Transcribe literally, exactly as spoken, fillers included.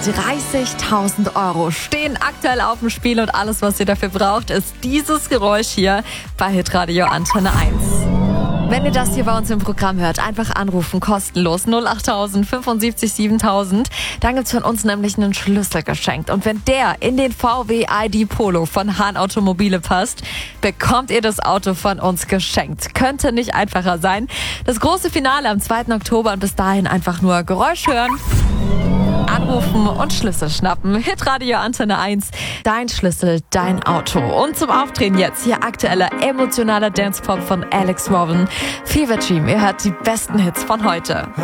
dreißigtausend Euro stehen aktuell auf dem Spiel und alles, was ihr dafür braucht, ist dieses Geräusch hier bei Hitradio Antenne eins. Wenn ihr das hier bei uns im Programm hört, einfach anrufen, kostenlos null acht fünfundsiebzig siebentausend. Dann gibt's von uns nämlich einen Schlüssel geschenkt. Und wenn der in den V W I D Polo von Hahn Automobile passt, bekommt ihr das Auto von uns geschenkt. Könnte nicht einfacher sein. Das große Finale am zweiten Oktober und bis dahin einfach nur Geräusch hören, anrufen und Schlüssel schnappen. Hitradio Antenne eins, dein Schlüssel, dein Auto. Und zum Aufdrehen jetzt hier aktueller emotionaler Dance-Pop von Alex Warren. Fever Dream, ihr hört die besten Hits von heute.